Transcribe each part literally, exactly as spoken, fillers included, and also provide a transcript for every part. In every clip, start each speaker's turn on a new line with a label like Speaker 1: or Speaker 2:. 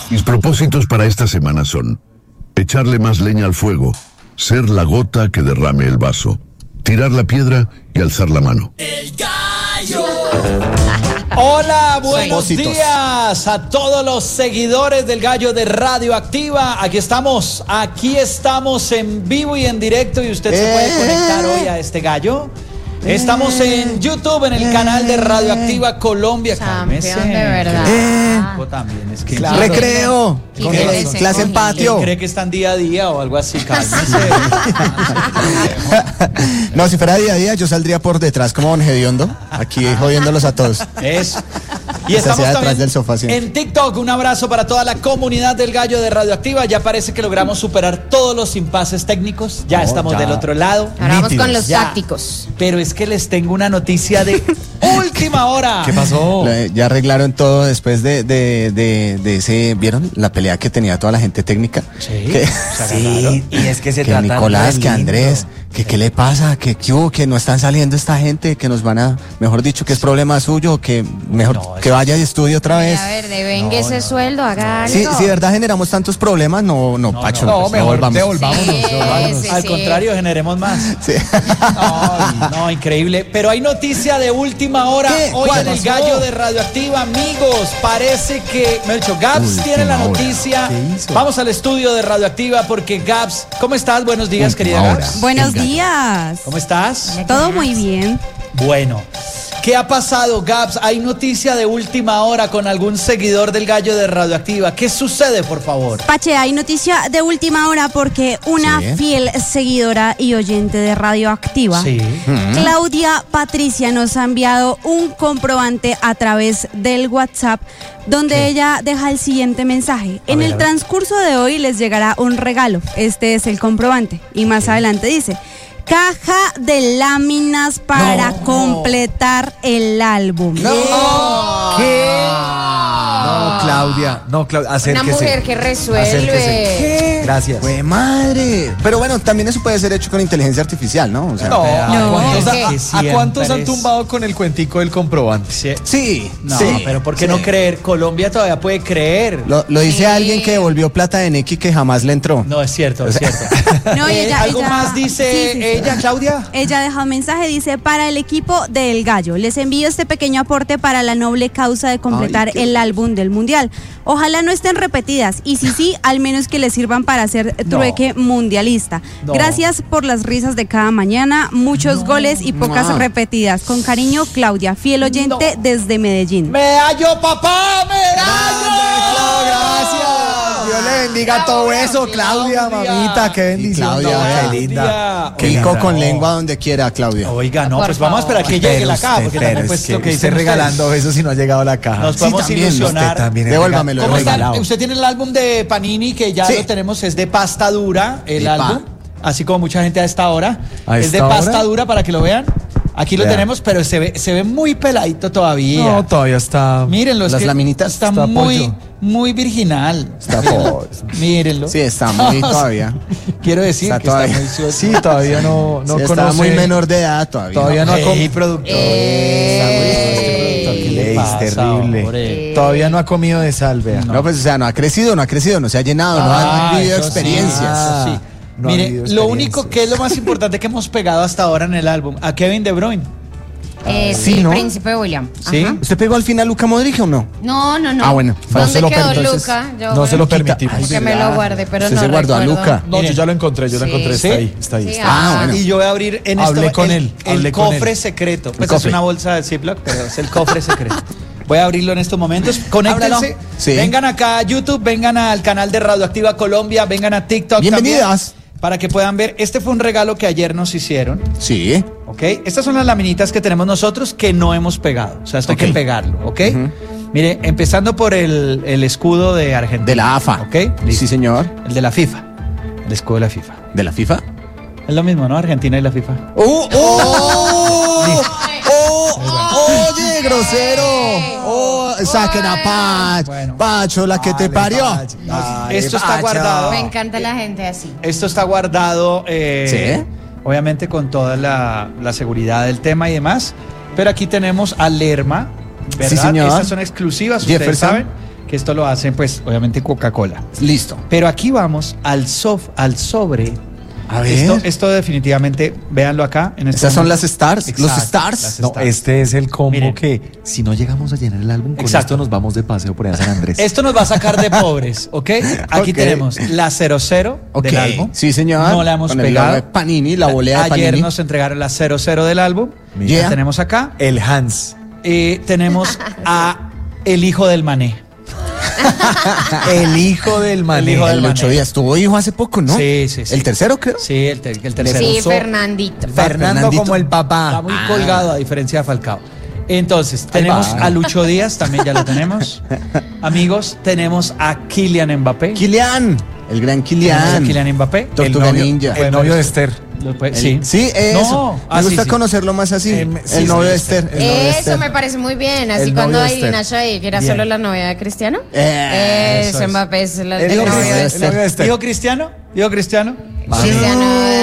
Speaker 1: Mis propósitos para esta semana son echarle más leña al fuego, ser la gota que derrame el vaso, tirar la piedra y alzar la mano.
Speaker 2: El gallo.
Speaker 3: Hola, buenos días a todos los seguidores del Gallo de Radioactiva. Aquí estamos, aquí estamos en vivo y en directo y usted se puede conectar hoy a este gallo. Estamos en YouTube, en el canal de Radioactiva Colombia.
Speaker 4: Cálmese. De verdad.
Speaker 3: Eh, también es que
Speaker 5: claro. Recreo, con
Speaker 3: ¿Cree,
Speaker 5: clase en patio.
Speaker 3: ¿Cree que están día a día o algo así? Cálmese.
Speaker 5: No, si fuera día a día, yo saldría por detrás como Don Gediondo, aquí jodiéndolos a todos.
Speaker 3: Eso. Y estamos también
Speaker 5: del sofá, sí.
Speaker 3: en TikTok. Un abrazo para toda la comunidad del Gallo de Radioactiva. Ya parece que logramos superar todos los impases técnicos. Ya oh, estamos ya. del otro lado.
Speaker 4: Ahora vamos con los ya. tácticos.
Speaker 3: Pero es que les tengo una noticia de última hora.
Speaker 5: ¿Qué pasó? Ya arreglaron todo después de, de, de, de ese, ¿vieron? La pelea que tenía toda la gente técnica.
Speaker 3: Sí.
Speaker 5: Que,
Speaker 3: sí.
Speaker 5: Y es que se que Nicolás, que Andrés, que qué le pasa, que, que, que no están saliendo esta gente, que nos van a, mejor dicho, que es problema suyo, que mejor no, que vaya y estudie otra vez.
Speaker 4: A ver, devengue no, ese no. sueldo, haga algo.
Speaker 5: Sí, si de verdad generamos tantos problemas, no, no, no Pacho,
Speaker 3: no,
Speaker 5: pues,
Speaker 3: mejor
Speaker 5: devolvamos.
Speaker 3: devolvámonos.
Speaker 4: Sí,
Speaker 3: devolvámonos.
Speaker 4: sí,
Speaker 3: Al
Speaker 4: sí.
Speaker 3: contrario, generemos más.
Speaker 5: Sí.
Speaker 3: No, no, increíble. Pero hay noticia de última hora.
Speaker 5: ¿Qué?
Speaker 3: Hoy en el
Speaker 5: pasó?
Speaker 3: Gallo de Radioactiva, amigos. Parece que, me he dicho, Gabs última tiene la noticia. Vamos al estudio de Radioactiva porque Gabs, ¿cómo estás? Buenos días, última querida hora. Gabs.
Speaker 6: Buenos días.
Speaker 3: ¿Cómo estás?
Speaker 6: Todo muy bien.
Speaker 3: Bueno, ¿qué ha pasado, Gabs? Hay noticia de última hora con algún seguidor del Gallo de Radioactiva. ¿Qué sucede, por favor?
Speaker 6: Pache, hay noticia de última hora porque una ¿Sí? fiel seguidora y oyente de Radioactiva,
Speaker 3: sí.
Speaker 6: Claudia Patricia, nos ha enviado un comprobante a través del WhatsApp donde ¿Qué? ella deja el siguiente mensaje. A en ver, el transcurso de hoy les llegará un regalo. Este es el comprobante. Y más ¿Qué? adelante dice: caja de láminas para no. completar el álbum.
Speaker 5: No.
Speaker 3: ¿Qué?
Speaker 5: No, Claudia. No, Claudia. Acérquese.
Speaker 4: Una mujer que resuelve.
Speaker 5: Acérquese.
Speaker 3: ¿Qué?
Speaker 5: Gracias. ¡Fue madre! Pero bueno, también eso puede ser hecho con inteligencia artificial, ¿no? O sea,
Speaker 3: no.
Speaker 6: no.
Speaker 3: ¿A cuántos,
Speaker 5: a, ¿a cuántos han tumbado con el cuentico del comprobante?
Speaker 3: Sí.
Speaker 5: Sí.
Speaker 3: No,
Speaker 5: sí,
Speaker 3: pero ¿por qué
Speaker 5: sí.
Speaker 3: no creer? Colombia todavía puede creer.
Speaker 5: Lo, lo dice sí. alguien que devolvió plata de Neki que jamás le entró.
Speaker 3: No, es cierto, es cierto.
Speaker 6: No,
Speaker 3: eh,
Speaker 6: ella,
Speaker 3: ¿Algo
Speaker 6: ella,
Speaker 3: más dice
Speaker 6: sí, sí, sí.
Speaker 3: ella, Claudia?
Speaker 6: Ella deja un mensaje, dice: para el equipo del Gallo, les envío este pequeño aporte para la noble causa de completar Ay, qué... el álbum del Mundial. Ojalá no estén repetidas, y si sí, al menos que les sirvan para hacer trueque no. mundialista. No. Gracias por las risas de cada mañana, muchos no. goles y pocas no. repetidas. Con cariño, Claudia, fiel oyente no. desde Medellín.
Speaker 3: ¡Medallo, papá! ¡Medallo!
Speaker 5: ¡Gracias! Dios le bendiga todo eso, Claudia, Claudia, mamita, qué bendición. Claudia, qué linda. Pico no. con lengua donde quiera, Claudia.
Speaker 3: Oiga, no, por pues favor. Vamos a esperar que llegue la caja, porque también pues
Speaker 5: que
Speaker 3: lo que
Speaker 5: dice regalando eso si no ha llegado la caja.
Speaker 3: Nos podemos sí, ilusionar.
Speaker 5: Devuélvamelo.
Speaker 3: ¿Cómo está? Usted tiene el álbum de Panini que ya sí. lo tenemos, es de pasta dura, el Epa. álbum, así como mucha gente a esta hora. ¿A es esta de hora? Pasta dura para que lo vean. Aquí lo Vea. tenemos, pero se ve, se ve muy peladito todavía.
Speaker 5: No, todavía está.
Speaker 3: Mírenlo,
Speaker 5: las laminitas.
Speaker 3: Está,
Speaker 5: está
Speaker 3: muy,
Speaker 5: pollo.
Speaker 3: muy virginal.
Speaker 5: Está pollo.
Speaker 3: Mírenlo.
Speaker 5: Sí, está muy todavía.
Speaker 3: Quiero decir está
Speaker 5: que
Speaker 3: todavía.
Speaker 5: está muy suelto. Sí, todavía no, no sí, conoce. Está muy menor de edad todavía.
Speaker 3: Todavía no,
Speaker 5: no
Speaker 3: ha comido. productor.
Speaker 5: Eh, ¿Qué le pasa, es terrible. Hombre. Todavía no ha comido de sal, vea. No. no, pues o sea, no ha crecido, no ha crecido, no se ha llenado, ah, no ha vivido experiencias. Sí. Ah, sí.
Speaker 3: No Mire, lo único que es lo más importante que hemos pegado hasta ahora en el álbum, a Kevin De Bruyne.
Speaker 4: Eh, sí, sí ¿no? Príncipe William.
Speaker 3: ¿Sí?
Speaker 4: Ajá.
Speaker 5: ¿Usted pegó al final a Luka Modric o no?
Speaker 4: No, no, no.
Speaker 5: Ah, bueno.
Speaker 4: ¿Dónde
Speaker 5: se lo
Speaker 4: quedó
Speaker 5: per-
Speaker 4: Luka? Yo
Speaker 5: no se lo permitimos.
Speaker 4: Que me lo guarde, pero
Speaker 5: Usted
Speaker 4: no
Speaker 5: se guardó
Speaker 4: recuerdo.
Speaker 5: a Luka.
Speaker 7: No, yo ya lo encontré, yo
Speaker 4: sí.
Speaker 7: lo encontré, está
Speaker 3: ¿Sí?
Speaker 7: ahí, está ahí.
Speaker 4: Sí,
Speaker 7: está
Speaker 4: ah,
Speaker 7: ahí.
Speaker 3: bueno. Y yo voy a abrir en
Speaker 7: hablé
Speaker 3: esto
Speaker 7: con
Speaker 3: el,
Speaker 7: él,
Speaker 3: el
Speaker 7: hablé con
Speaker 3: cofre
Speaker 7: él.
Speaker 3: secreto. Pues
Speaker 5: el
Speaker 3: es una bolsa de Ziploc, pero es el cofre secreto. Voy a abrirlo en estos momentos. Conéctense.
Speaker 5: Sí.
Speaker 3: Vengan acá a YouTube, vengan al canal de Radioactiva Colombia, vengan a TikTok.
Speaker 5: Bienvenidas.
Speaker 3: También, para que puedan ver. Este fue un regalo que ayer nos hicieron.
Speaker 5: Sí.
Speaker 3: ¿Ok? Estas son las laminitas que tenemos nosotros que no hemos pegado. O sea, esto okay. hay que pegarlo, ¿ok? Uh-huh. Mire, empezando por el, el escudo de Argentina.
Speaker 5: De la A F A.
Speaker 3: ¿Ok?
Speaker 5: Sí, señor.
Speaker 3: El de la FIFA. El escudo de la FIFA.
Speaker 5: ¿De la FIFA?
Speaker 3: Es lo mismo, ¿no? Argentina y la FIFA.
Speaker 5: ¡Oh! ¡Oh! ¡Oh! ¡Oye, grosero! ¡Oh! ¡Saquen a Pach! Bueno, Pacho, la que te parió.
Speaker 3: Dale, esto está Pacho. guardado.
Speaker 4: Me encanta la gente así.
Speaker 3: Esto está guardado, eh, ¿sí? Obviamente con toda la, la seguridad del tema y demás. Pero aquí tenemos a Lerma, ¿verdad?
Speaker 5: Sí, señor.
Speaker 3: Estas son exclusivas, ustedes
Speaker 5: Jefferson.
Speaker 3: saben. que esto lo hacen, pues, obviamente Coca-Cola.
Speaker 5: Listo.
Speaker 3: Pero aquí vamos al soft, al sobre.
Speaker 5: A ver.
Speaker 3: Esto, esto definitivamente, véanlo acá. En este
Speaker 5: Esas son
Speaker 3: momento.
Speaker 5: las Stars.
Speaker 3: Exacto,
Speaker 5: Los Stars.
Speaker 3: las
Speaker 2: No,
Speaker 3: Stars.
Speaker 2: este es el combo
Speaker 3: Miren.
Speaker 2: que si no llegamos a llenar el álbum, con
Speaker 3: Exacto.
Speaker 2: esto nos vamos de paseo por allá a San Andrés.
Speaker 3: Esto nos va a sacar de pobres, ¿ok? Aquí
Speaker 5: Ok.
Speaker 3: tenemos la cero cero
Speaker 5: Ok.
Speaker 3: del álbum.
Speaker 5: Sí, señor.
Speaker 3: No la hemos
Speaker 5: Con el
Speaker 3: pegado.
Speaker 5: logo de Panini, la volea de
Speaker 3: Ayer
Speaker 5: Panini.
Speaker 3: nos entregaron la cero cero del álbum.
Speaker 5: Mira.
Speaker 3: La tenemos acá.
Speaker 2: El Hans.
Speaker 3: Eh, tenemos a el hijo del Mané.
Speaker 2: El hijo del mané.
Speaker 3: El hijo del
Speaker 5: El
Speaker 3: Mané.
Speaker 5: ocho días. Tuvo hijo hace poco, ¿no?
Speaker 3: Sí, sí, sí.
Speaker 5: ¿El tercero, creo?
Speaker 3: Sí, el, ter- el tercero.
Speaker 4: Sí,
Speaker 2: puso
Speaker 4: Fernandito.
Speaker 2: Fernando
Speaker 5: Fernandito.
Speaker 2: como el
Speaker 3: Está
Speaker 2: papá.
Speaker 3: muy colgado a diferencia de Falcao. Entonces, tenemos
Speaker 5: va.
Speaker 3: a Lucho Díaz, también ya lo tenemos. Amigos, tenemos a Kylian Mbappé.
Speaker 5: Kylian. El gran
Speaker 3: Tenemos a
Speaker 5: Kylian.
Speaker 3: Kylian Mbappé.
Speaker 5: Tortuga Ninja.
Speaker 2: El novio de Esther.
Speaker 3: Lo puede-
Speaker 5: El-
Speaker 3: sí.
Speaker 5: Sí, eso.
Speaker 3: No, ah,
Speaker 5: Me
Speaker 3: sí,
Speaker 5: gusta
Speaker 3: sí.
Speaker 5: conocerlo más así.
Speaker 2: Em, sí,
Speaker 5: el novio
Speaker 2: sí,
Speaker 5: de
Speaker 2: Esther.
Speaker 5: Esther. el novio de
Speaker 4: Eso
Speaker 5: Esther.
Speaker 4: me parece muy bien. Así
Speaker 2: El
Speaker 4: cuando
Speaker 2: novio de
Speaker 4: Irina
Speaker 2: Esther.
Speaker 4: Shayk era
Speaker 3: Bien.
Speaker 4: solo la novia de Cristiano.
Speaker 5: Eh,
Speaker 4: eso,
Speaker 3: eso es.
Speaker 4: Mbappé es la,
Speaker 2: El
Speaker 4: el
Speaker 2: novio
Speaker 4: novio
Speaker 2: de
Speaker 4: de
Speaker 2: Esther. El novio de Esther.
Speaker 3: ¿Dijo Cristiano? ¿Dijo Cristiano?
Speaker 4: Cristiano.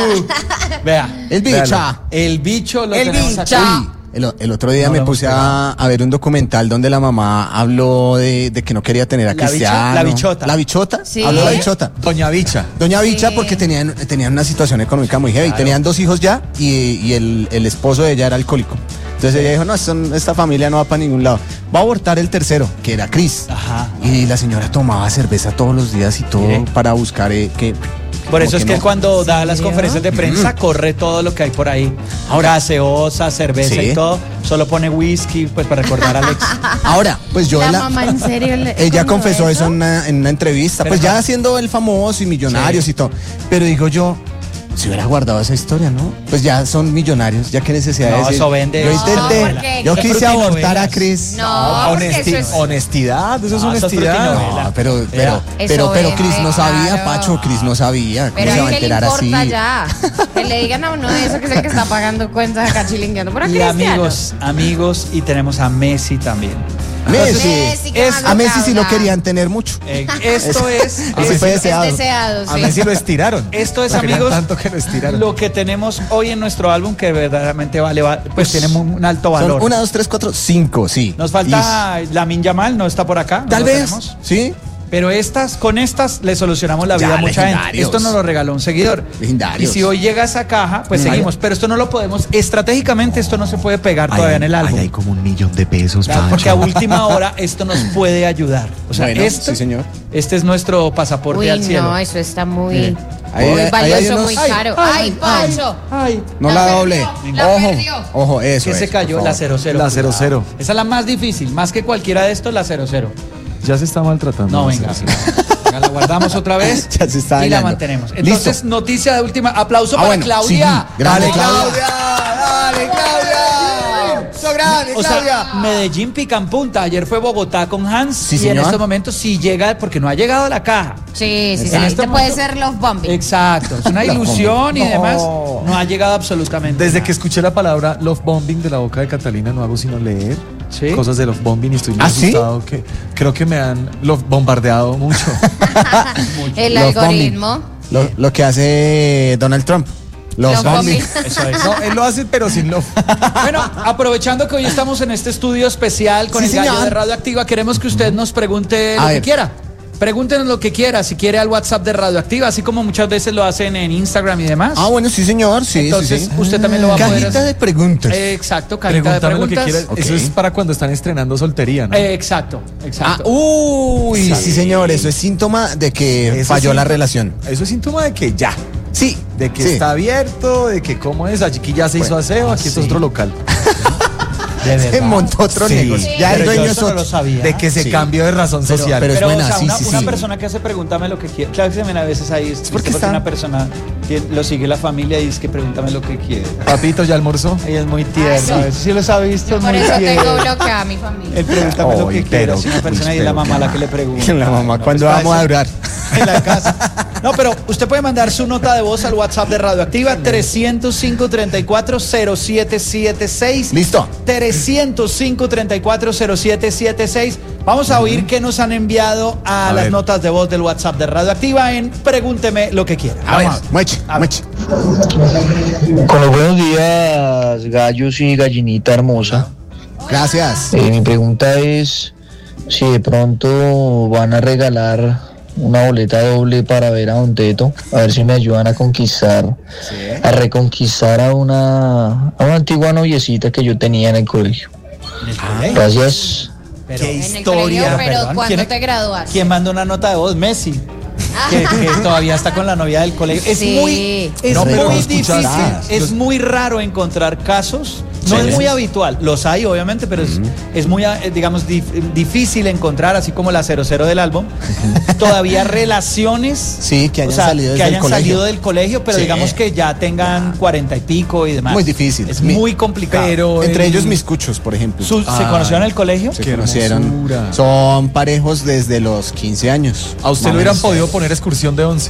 Speaker 3: Vea,
Speaker 5: El bicha.
Speaker 3: el bicho lo
Speaker 4: El
Speaker 3: tenemos
Speaker 4: bicho.
Speaker 3: acá.
Speaker 5: Uy, el, el otro día
Speaker 3: No
Speaker 5: me
Speaker 3: lo
Speaker 5: puse
Speaker 3: hemos
Speaker 5: a, a ver un documental donde la mamá habló de, de que no quería tener a
Speaker 3: La bicha-
Speaker 5: Cristiano.
Speaker 3: la bichota.
Speaker 5: La bichota.
Speaker 4: Sí.
Speaker 5: Habló de la bichota.
Speaker 2: Doña Bicha.
Speaker 5: Doña
Speaker 4: Sí.
Speaker 5: Bicha porque tenían, tenían una situación económica muy heavy. Tenían dos hijos ya y, y el, el esposo de ella era alcohólico. Entonces ella dijo, no, son- esta familia no va para ningún lado. Va a abortar el tercero, que era Chris.
Speaker 3: Ajá.
Speaker 5: Y la señora tomaba cerveza todos los días y todo
Speaker 3: Mire.
Speaker 5: para buscar eh, que...
Speaker 3: Por eso
Speaker 5: como
Speaker 3: es que
Speaker 5: no.
Speaker 3: cuando da las
Speaker 4: serio?
Speaker 3: conferencias de prensa, corre todo lo que hay por ahí. Ahora, gaseosa, cerveza
Speaker 5: Sí.
Speaker 3: y todo. Solo pone whisky, pues para recordar a Alex.
Speaker 5: Ahora, pues yo...
Speaker 4: La
Speaker 5: la-
Speaker 4: mamá, ¿en serio? le-
Speaker 5: Ella
Speaker 4: contó
Speaker 5: confesó eso en una, en una entrevista,
Speaker 3: Pero
Speaker 5: pues
Speaker 3: no.
Speaker 5: ya siendo el famoso y millonarios
Speaker 3: Sí.
Speaker 5: y todo. Pero digo yo, si hubiera guardado esa historia, ¿no? Pues ya son millonarios, ya qué necesidad
Speaker 3: No,
Speaker 5: de decir.
Speaker 3: eso vende.
Speaker 5: Yo
Speaker 3: No,
Speaker 5: intenté,
Speaker 4: porque-
Speaker 5: yo
Speaker 3: Eso
Speaker 5: quise
Speaker 3: es
Speaker 5: abortar
Speaker 3: frutinovelas.
Speaker 5: a Chris.
Speaker 4: No, porque
Speaker 2: Honesti-
Speaker 4: eso es...
Speaker 2: honestidad, eso es
Speaker 3: No, eso es
Speaker 2: honestidad.
Speaker 3: frutinovela.
Speaker 5: No, pero,
Speaker 3: Vea.
Speaker 5: pero, pero,
Speaker 4: Eso
Speaker 5: pero
Speaker 4: vende,
Speaker 5: Chris no sabía,
Speaker 4: claro.
Speaker 5: Pacho, Chris no sabía. ¿Cómo
Speaker 4: Pero
Speaker 5: se va
Speaker 4: a
Speaker 5: a
Speaker 4: él que le
Speaker 5: enterar así?
Speaker 4: importa ya. Que le digan a uno eso, que es el que está pagando cuentas acá chilingueando. Por
Speaker 3: Y
Speaker 4: Cristiano.
Speaker 3: amigos, amigos, y tenemos a Messi también.
Speaker 5: Messi.
Speaker 4: Messi, que
Speaker 3: es-
Speaker 4: más
Speaker 5: A Messi sí lo
Speaker 4: habla.
Speaker 5: querían tener mucho.
Speaker 3: Eh, esto es,
Speaker 5: Así
Speaker 3: es-
Speaker 5: fue
Speaker 4: Es
Speaker 5: deseado.
Speaker 4: deseado,
Speaker 2: A
Speaker 4: sí.
Speaker 2: Messi lo estiraron.
Speaker 3: esto es,
Speaker 2: Lo querían
Speaker 3: amigos,
Speaker 2: tanto que lo estiraron.
Speaker 3: lo que tenemos hoy en nuestro álbum que verdaderamente vale, va- pues tiene muy- un alto valor.
Speaker 5: Son una, dos, tres, cuatro, cinco, sí.
Speaker 3: Nos falta Lamin Yamal, no está por acá. no
Speaker 5: Tal
Speaker 3: lo
Speaker 5: vez,
Speaker 3: tenemos.
Speaker 5: sí.
Speaker 3: Pero estas, con estas le solucionamos la
Speaker 5: Ya,
Speaker 3: vida a mucha gente.
Speaker 5: legendarios.
Speaker 3: Esto nos lo regaló un seguidor.
Speaker 5: Legendarios.
Speaker 3: Y si hoy llega esa caja, pues
Speaker 5: Mm.
Speaker 3: seguimos. Pero esto no lo podemos, estratégicamente esto no se puede pegar
Speaker 2: Ahí
Speaker 3: todavía
Speaker 2: hay-
Speaker 3: en el álbum.
Speaker 2: ahí hay como un millón de pesos,
Speaker 3: Claro,
Speaker 2: Pacho.
Speaker 3: porque a última hora esto nos puede ayudar. O sea,
Speaker 5: Bueno,
Speaker 3: esto,
Speaker 5: sí, señor.
Speaker 3: este es nuestro pasaporte
Speaker 4: Uy,
Speaker 3: al cielo.
Speaker 4: no, eso está muy,
Speaker 3: Mire.
Speaker 5: Ahí-
Speaker 4: muy
Speaker 5: ahí
Speaker 4: valioso,
Speaker 5: hay unos-
Speaker 4: muy
Speaker 5: Ay,
Speaker 4: caro.
Speaker 3: ay,
Speaker 4: ¡Ay, Pacho!
Speaker 3: Ay,
Speaker 5: No
Speaker 4: La
Speaker 5: la,
Speaker 4: perdió,
Speaker 5: doble.
Speaker 4: la
Speaker 5: Ojo,
Speaker 4: perdió.
Speaker 5: ojo, eso.
Speaker 3: que se
Speaker 5: eso,
Speaker 3: cayó
Speaker 5: por
Speaker 3: la
Speaker 5: favor.
Speaker 3: cero cero.
Speaker 2: La cero cero.
Speaker 3: Esa es la más difícil, más que cualquiera de estos, la cero cero.
Speaker 2: Ya se está maltratando.
Speaker 3: No,
Speaker 2: la
Speaker 3: venga.
Speaker 2: cero cero.
Speaker 3: Venga, la guardamos otra vez
Speaker 5: Ya se está
Speaker 3: y la
Speaker 5: dañando.
Speaker 3: mantenemos. Entonces,
Speaker 5: Listo.
Speaker 3: noticia de última. Aplauso
Speaker 5: Ah,
Speaker 3: para
Speaker 5: bueno,
Speaker 3: Claudia.
Speaker 5: sí, grande,
Speaker 3: Dale,
Speaker 5: Claudia.
Speaker 2: ¡Dale, Claudia!
Speaker 5: ¡Eso grande,
Speaker 3: O sea, Medellín pica en punta. Ayer fue Bogotá con Hans.
Speaker 5: Sí,
Speaker 3: y en
Speaker 5: señor.
Speaker 3: estos momentos sí llega, porque no ha llegado a la caja.
Speaker 4: Sí, sí, sí.
Speaker 3: En este
Speaker 4: Este puede
Speaker 3: momento-
Speaker 4: ser Love Bombing.
Speaker 3: Exacto. Es una ilusión y
Speaker 2: No.
Speaker 3: demás. No ha llegado absolutamente
Speaker 2: Desde
Speaker 3: nada.
Speaker 2: que escuché la palabra love bombing de la boca de Catalina, no hago sino leer
Speaker 3: ¿Sí?
Speaker 2: cosas de love bombing y estoy muy
Speaker 5: ¿Ah, sí?
Speaker 2: asustado. Que creo que me han love bombardeado mucho.
Speaker 4: El
Speaker 5: Love bombing.
Speaker 4: algoritmo.
Speaker 5: Lo, lo que hace Donald Trump. Los
Speaker 4: Love
Speaker 5: bombing.
Speaker 4: bombing.
Speaker 3: Eso es.
Speaker 2: No, él lo hace, pero sin love.
Speaker 3: Bueno, aprovechando que hoy estamos en este estudio especial con
Speaker 5: Sí,
Speaker 3: el gallo
Speaker 5: señor.
Speaker 3: de Radioactiva, queremos que usted nos pregunte
Speaker 5: A
Speaker 3: lo que
Speaker 5: ver.
Speaker 3: quiera. Pregúntenos lo que quiera, si quiere al WhatsApp de Radioactiva, así como muchas veces lo hacen en Instagram y demás.
Speaker 5: Ah, bueno, sí, señor. Sí,
Speaker 3: Entonces,
Speaker 5: sí, sí.
Speaker 3: usted también lo va a poder
Speaker 5: Cajita
Speaker 3: hacer.
Speaker 5: de preguntas.
Speaker 3: Eh, Exacto, cajita de
Speaker 2: Pregúntame lo que
Speaker 3: preguntas.
Speaker 2: quieras. Eso
Speaker 5: Ok.
Speaker 2: es para cuando están estrenando soltería, ¿no?
Speaker 3: Eh, exacto,
Speaker 5: Ah,
Speaker 3: exacto.
Speaker 5: uy, sí, señor. Eso es síntoma de que
Speaker 2: Eso
Speaker 5: falló
Speaker 2: es
Speaker 5: la
Speaker 2: síntoma-
Speaker 5: relación.
Speaker 2: Eso es síntoma de que ya.
Speaker 5: Sí,
Speaker 2: De que
Speaker 5: sí.
Speaker 2: está abierto, de que cómo es, aquí ya se hizo
Speaker 5: Bueno,
Speaker 2: aseo, aquí
Speaker 3: sí.
Speaker 2: esto es otro local.
Speaker 3: De
Speaker 5: Se
Speaker 3: verdad.
Speaker 5: montó otro
Speaker 2: Sí.
Speaker 5: negocio. Ya el
Speaker 3: Pero yo
Speaker 5: dueño es
Speaker 3: eso no
Speaker 5: otro.
Speaker 3: lo sabía.
Speaker 2: De que se
Speaker 5: Sí.
Speaker 2: cambió de razón
Speaker 3: Pero-
Speaker 2: social.
Speaker 5: pero es
Speaker 3: Pero,
Speaker 5: buena,
Speaker 3: o sea,
Speaker 5: sí,
Speaker 3: una,
Speaker 5: sí,
Speaker 3: una
Speaker 5: sí.
Speaker 3: persona que hace pregúntame lo que quiere. Claro que también a veces ahí es
Speaker 5: porque
Speaker 3: porque
Speaker 5: está-
Speaker 3: una persona que lo sigue la familia y es que pregúntame lo que quiere.
Speaker 2: Papito, ¿ya almorzó?
Speaker 3: Ella es muy tierna.
Speaker 4: sí.
Speaker 3: A veces sí los ha visto.
Speaker 4: Yo
Speaker 3: es
Speaker 4: por
Speaker 3: muy
Speaker 4: eso tengo
Speaker 3: tierna.
Speaker 4: bloqueada a mi familia.
Speaker 3: Él pregúntame lo que
Speaker 2: Ay,
Speaker 3: quiere.
Speaker 2: pero-
Speaker 3: Si una persona
Speaker 2: uy,
Speaker 3: y es la
Speaker 2: pero
Speaker 3: mamá la
Speaker 2: qué
Speaker 3: que le pregunta.
Speaker 5: La mamá,
Speaker 3: No,
Speaker 5: ¿cuándo
Speaker 3: pues,
Speaker 5: vamos
Speaker 3: para
Speaker 5: a
Speaker 3: eso-
Speaker 5: durar?
Speaker 3: En la casa. No, pero usted puede mandar su nota de voz al WhatsApp de Radioactiva tres cero cinco, treinta y cuatro, cero siete siete seis.
Speaker 5: Listo.
Speaker 3: tres cero cinco, treinta y cuatro, cero siete siete seis. Vamos a oír qué nos han enviado a,
Speaker 2: A
Speaker 3: las
Speaker 2: ver.
Speaker 3: notas de voz del WhatsApp de Radioactiva en Pregúnteme lo que quiera.
Speaker 5: A ver,
Speaker 3: Vamos ver.
Speaker 5: mueche,
Speaker 3: A ver.
Speaker 5: mueche.
Speaker 7: Con los buenos días, gallos y gallinita hermosa.
Speaker 5: Gracias.
Speaker 7: Eh, mi pregunta es, si de pronto van a regalar una boleta doble para ver a Don Teto, a ver si me ayudan a conquistar, ¿sí? a reconquistar a una, a una antigua noviecita que yo tenía en el colegio.
Speaker 3: Ah,
Speaker 7: gracias.
Speaker 3: Pero,
Speaker 5: qué
Speaker 4: En el
Speaker 5: historia.
Speaker 4: colegio, pero
Speaker 3: Perdón,
Speaker 4: ¿cuándo
Speaker 3: ¿quién-
Speaker 4: te graduaste?
Speaker 3: ¿Quién manda una nota de voz? Messi. Que, que todavía está con la novia del colegio. Es
Speaker 4: Sí.
Speaker 3: muy, es
Speaker 5: No, pero
Speaker 3: muy
Speaker 5: no
Speaker 3: difícil,
Speaker 5: escuchaste.
Speaker 3: es muy raro encontrar casos. No
Speaker 5: Sí.
Speaker 3: es muy habitual, los hay obviamente, pero es, es muy, eh, digamos, dif- difícil encontrar, así como la cero cero del álbum, todavía relaciones
Speaker 5: Sí, que hayan
Speaker 3: o sea,
Speaker 5: salido
Speaker 3: que
Speaker 5: desde el
Speaker 3: hayan
Speaker 5: colegio.
Speaker 3: salido del colegio, pero
Speaker 5: Sí.
Speaker 3: digamos que ya tengan cuarenta y pico y demás.
Speaker 5: Muy difícil.
Speaker 3: Es
Speaker 5: Mi-
Speaker 3: muy complicado.
Speaker 2: Pero
Speaker 5: Entre
Speaker 2: el-
Speaker 5: ellos mis cuchos, por ejemplo.
Speaker 3: Su- ¿Se
Speaker 2: Ay.
Speaker 3: conocieron en el colegio?
Speaker 5: Se
Speaker 2: Qué
Speaker 5: conocieron.
Speaker 2: hermosura.
Speaker 5: Son parejos desde los quince años.
Speaker 2: A usted
Speaker 5: Más
Speaker 2: le
Speaker 5: o
Speaker 2: hubieran
Speaker 5: menos.
Speaker 2: podido poner excursión de once.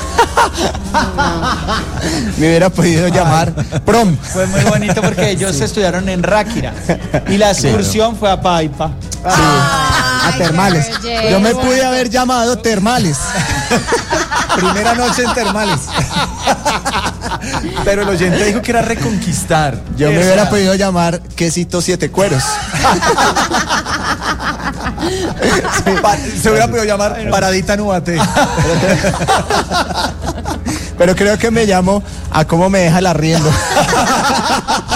Speaker 5: Me hubiera podido llamar prom.
Speaker 3: Fue muy bonito porque ellos estudiaron en Ráquira y la excursión fue a Paipa.
Speaker 5: A
Speaker 4: Ay, qué
Speaker 5: termales.
Speaker 4: belleza.
Speaker 5: Yo me pude haber llamado termales.
Speaker 2: Primera noche en termales. Pero el oyente dijo que era reconquistar.
Speaker 5: Yo me
Speaker 3: Esa.
Speaker 5: hubiera podido llamar quesito siete cueros.
Speaker 2: Pa- se hubiera podido llamar Paradita Nubate.
Speaker 5: Pero creo que me llamo a cómo me deja el arriendo.